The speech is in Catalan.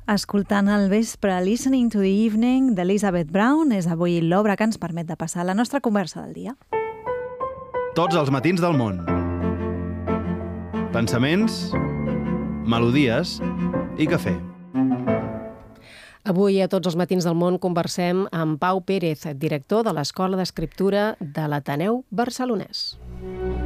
Escoltant al vespre Listening to the Evening d'Elizabeth Brown és avui l'obra que ens permet de passar la nostra conversa del dia. Tots els matins del món. Pensaments, melodies i cafè. Avui a Tots els matins del món conversem amb Pau Pérez, director de l'Escola d'Escriptura de l'Ateneu Barcelonès.